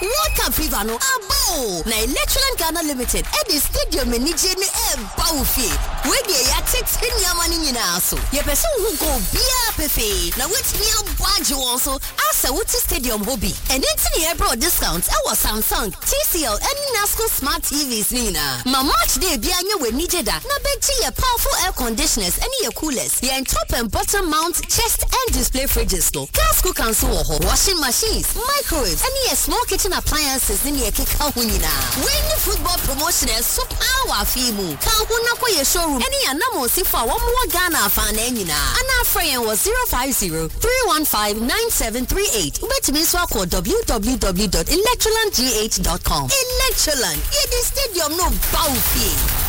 World Cup fever no abo. Na Electroland Ghana Limited at the stadium ni je ne baufi. We dey ya text nyama ni nyina so. Ye person who go bia pefe. Na wetimi abwaje won so asa wuti stadium hobby. And enti ne bro discounts e was Samsung, TCL and Nasco smart TVs nina. Ma match day bia anya we nije da. Na beji ye powerful air conditioners and ye coolers. Ye top and bottom mount chest and display fridges no. Gas cooker so washing machines, microwaves and ye small kitchen appliances in ye keka hunina. When the football promotion is so power fimu. Kan huna ko ye showroom. Any anamo si fa one more Ghana fan enina. Ana friend was 050-315-9738. Ubetimi so call www.electrolandgh.com. Electroland, ye the stadium no baufi.